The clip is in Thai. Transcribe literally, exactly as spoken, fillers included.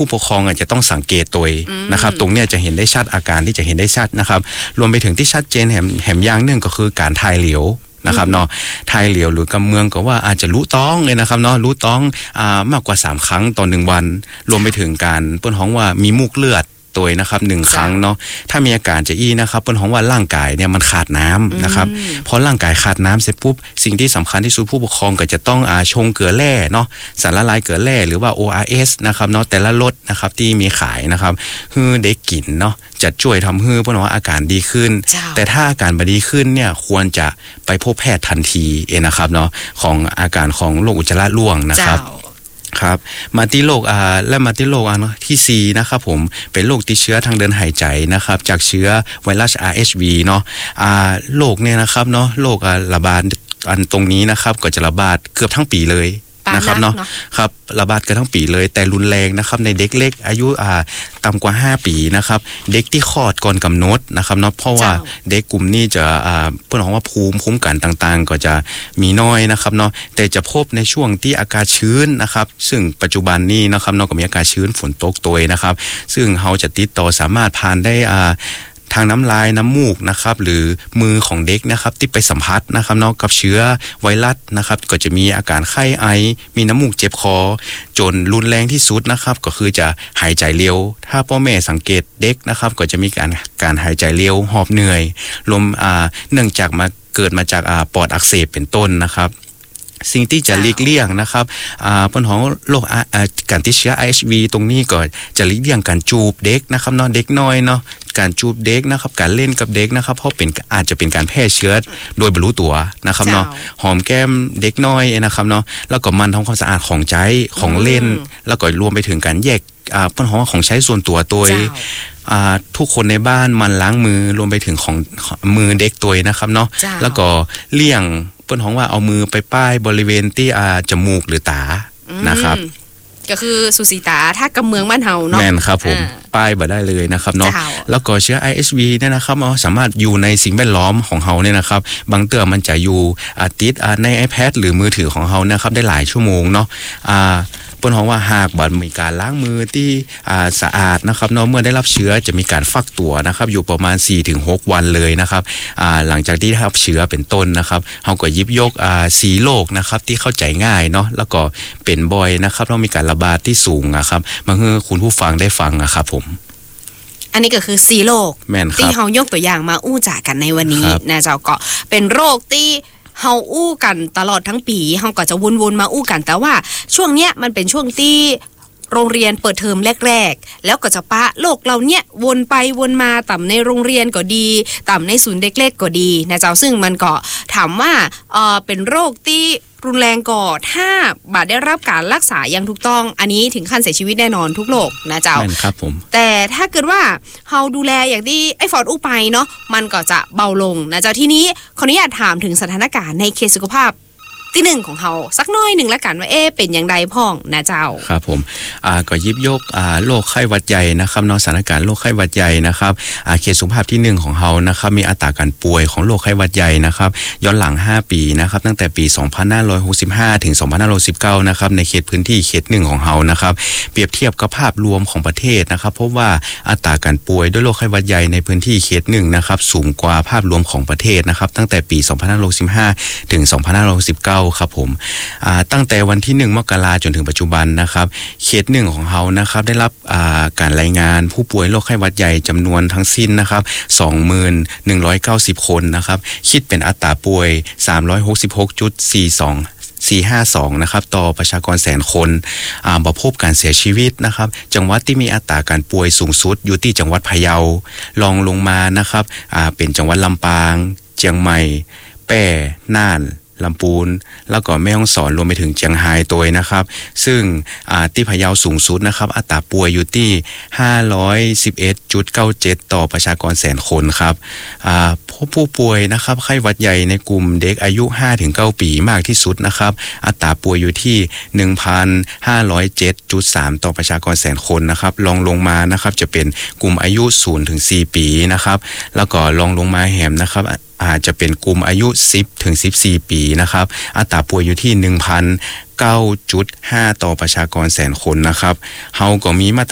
ผู้ปกครองอาจจะต้องสังเกตตัวนะครับตรงเนี้ยจะเห็นได้ชัดอาการที่จะเห็นได้ชัดนะครับรวมไปถึงที่ชัดเจนแหมแหมอย่างนึงก็คือการถ่ายเหลวนะครับเนาะถ่ายเหลวหรือกำเมืองก็ว่าอาจจะรู้ต้องเลยนะครับเนาะรู้ต้องอ่ามากกว่าสามครั้งต่อหนึ่งวันรวมไปถึงการเปิ้นฮ้องว่ามีมูกเลือดตัวนะครับหนึ่งครั้งเนาะถ้ามีอาการจะอี้นะครับเปิ้นฮ้องว่าร่างกายเนี่ยมันขาดน้ำนะครับพอร่างกายขาดน้ำเสร็จปุ๊บสิ่งที่สำคัญที่สุดผู้ปกครองก็จะต้องอาชงเกลือแร่เนาะสารละลายเกลือแร่หรือว่า โอ อาร์ เอส นะครับเนาะแต่ละรสนะครับที่มีขายนะครับคือเด็กกินเนาะจะช่วยทำให้เปิ้นว่าอาการดีขึ้นแต่ถ้าอาการบ่ดีขึ้นเนี่ยควรจะไปพบแพทย์ทันทีเองนะครับเนาะของอาการของโรคอุจจาระร่วงนะครับครับมาที่โรคอ่าและมาที่โรคอ่ะเนาะที่สี่นะครับผมเป็นโรคติดเชื้อทางเดินหายใจนะครับจากเชื้อไวรัส อาร์ เอช วี เนาะอ่าโรคเนี่ยนะครับเนาะโรคอ่าระบาดอันตรงนี้นะครับก็จะระบาดเกือบทั้งปีเลยนะครับเนาะครับระบาดกันทั้งปีเลยแต่รุนแรงนะครับในเด็กเล็กอายุอ่าต่ำกว่าห้าปีนะครับเด็กที่คลอดก่อนกำหนดนะครับเนาะเพราะว่าเด็กกลุ่มนี้จะอ่าเพิ่นบอกว่าภูมิคุ้มกันต่างๆก็จะมีน้อยนะครับเนาะแต่จะพบในช่วงที่อากาศชื้นนะครับซึ่งปัจจุบันนี้นะครับเนาะก็มีอากาศชื้นฝนตกโตยนะครับซึ่งเฮาจะติดต่อสามารถผ่านได้อ่าทางน้ำลายน้ำมูกนะครับหรือมือของเด็กนะครับที่ไปสัมผัสนะครับเนาะกับเชื้อไวรัสนะครับก็จะมีอาการไข้ไอมีน้ำมูกเจ็บคอจนรุนแรงที่สุดนะครับก็คือจะหายใจเร็วถ้าพ่อแม่สังเกตเด็กนะครับก็จะมีการการหายใจเร็วหอบเหนื่อยลมอ่าเนื่องจากมาเกิดมาจากอ่าปอดอักเสบเป็นต้นนะครับสิ่งที่จะหลีกเลี่ยงนะครับอ่าปัญหาโรคอ่าการติดเชื้อ อาร์ เอช วี ตรงนี้ก็จะหลีกเลี่ยงการจูบเด็กนะครับเนาะเด็กน้อยเนาะการจูบเด็กนะครับการเล่นกับเด็กนะครับเพราะเป็นอาจจะเป็นการแพร่เชื้อโดยบ่รู้ตัวนะครับเนาะหอมแก้มเด็กน้อยนะครับเนาะแล้วก็มันทำความสะอาดของใช้ของเล่นแล้วก็รวมไปถึงการแยกอ่าปัญหาของใช้ส่วนตัวตัวอ่าทุกคนในบ้านมันล้างมือรวมไปถึงของมือเด็กตัวนะครับเนาะแล้วก็เลี่ยงเปิ้นฮ้องว่าเอามือไปป้ายบริเวณที่อ่าจมูกหรือตานะครับก็คือสุสีตาถ้ากำเมืองบ้านเฮาเนาะแม่นครับผมป้ายบ่ได้เลยนะครับเนาะแล้วก็เชื้อ อาร์ เอช วี เนี่ยนะครับเนาะสามารถอยู่ในสิ่งแวดล้อมของเฮาเนี่ยนะครับบางเตื้อมันจะอยู่อ่าติดอ่าใน iPad หรือมือถือของเฮานะครับได้หลายชั่วโมงเนาะอ่าเปิ้นฮ้องว่าหากบ่มีการล้างมือที่อ่าสะอาดนะครับเนาะเมื่อได้รับเชื้อจะมีการฟักตัวนะครับอยู่ประมาณ สี่ถึงหก วันเลยนะครับอ่าหลังจากที่ได้รับเชื้อเป็นต้นนะครับเฮาก็หยิบยกอ่าสี่โรคนะครับที่เข้าใจง่ายเนาะแล้วก็เป็นบ่อยนะครับแล้วมีการระบาดที่สูงอ่ะครับมาให้คุณผู้ฟังได้ฟังอ่ะครับผมอันนี้ก็คือสี่โรคที่เฮายกตัวอย่างมาอู้จ่ากันในวันนี้นะเจ้าก็เป็นโรคที่เฮาอู้กันตลอดทั้งปีเฮาก็จะวนๆมาอู้กันแต่ว่าช่วงเนี้ยมันเป็นช่วงที่โรงเรียนเปิดเทอมแรกๆแล้วก็จะปะโลกเราเนี่ยวนไปวนมาต่ำในโรงเรียนก็ดีต่ำในศูนย์เด็กเล็กก็ดีนะเจ้าซึ่งมันก็ถามว่าเอ่อเป็นโรคที่รุนแรงก่อถ้าบาดได้รับการรักษาอย่างถูกต้องอันนี้ถึงขั้นเสียชีวิตแน่นอนทุกโรคนะเจ้าครับผมแต่ถ้าเกิดว่าเฮาดูแลอย่างที่ไอ้ฟอร์ดอู้ไปเนาะมันก็จะเบาลงนะเจ้าที่นี้ขออนุญาตถามถึงสถานการณ์ในเขตสุขภาพที่หนึ่งของเฮาสักน้อยหนึ่งละกันว่าเอ๊ะเป็นอย่างไรพ่องนะเจ้าครับผมอ่าก็ยิบยกอ่าโรคไข้หวัดใหญ่นะครับเนาะสถานการณ์โรคไข้หวัดใหญ่นะครับอ่าเขตสุขภาพที่หนึ่งของเฮานะครับมีอัตราการป่วยของโรคไข้หวัดใหญ่นะครับย้อนหลังห้าปีนะครับตั้งแต่ปีสองพันห้าร้อยหกสิบห้าถึงสองพันห้าร้อยสิบเก้านะครับในเขตพื้นที่เขตหนึ่งของเฮานะครับเปรียบเทียบกับภาพรวมของประเทศนะครับพบว่าอัตราการป่วยด้วยโรคไข้หวัดใหญ่ในพื้นที่เขตหนึ่งนะครับสูงกว่าภาพรวมของประเทศนะครับตั้งแต่ปีสองพันห้าร้อยสิบห้าถึงสองพันห้าร้อยสิบเก้าครับผมอ่าตั้งแต่วันที่หนึ่งมกราคมจนถึงปัจจุบันนะครับเขตหนึ่งของเฮานะครับได้รับอ่าการรายงานผู้ป่วยโรคไข้หวัดใหญ่จำนวนทั้งสิ้นนะครับ สองหมื่นหนึ่งร้อยเก้าสิบ คนนะครับคิดเป็นอัตราป่วย สามร้อยหกสิบหกจุดสี่สอง สี่ห้าสองนะครับต่อประชากรแสนคนอ่าบ่พบการเสียชีวิตนะครับจังหวัดที่มีอัตราการป่วยสูงสุดอยู่ที่จังหวัดพะเยารองลงมานะครับอ่าเป็นจังหวัดลำปางเชียงใหม่แพร่น่านลำพูนแล้วก็แม่ฮ่องสอนรวมไปถึงเชียงรายตัวนะครับซึ่งอ่าที่พะเยาสูงสุดนะครับอัตราป่วยอยู่ที่ ห้าร้อยสิบเอ็ดจุดเก้าเจ็ด ต่อประชากรแสนคนครับอ่าพบผู้ป่วยนะครับไข้หวัดใหญ่ในกลุ่มเด็กอายุ ห้าถึงเก้า ปีมากที่สุดนะครับอัตราป่วยอยู่ที่ หนึ่งพันห้าร้อยเจ็ดจุดสาม ต่อประชากรแสนคนนะครับรองลงมานะครับจะเป็นกลุ่มอายุ ศูนย์ถึงสี่ ปีนะครับแล้วก็รองลงมาแหมนะครับอาจจะเป็นกลุ่มอายุ สิบถึงสิบสี่ ปีนะครับอัตราป่วยอยู่ที่ หนึ่งพันเก้าจุดห้า ต่อประชากรแสนคนนะครับเฮาก็มีมา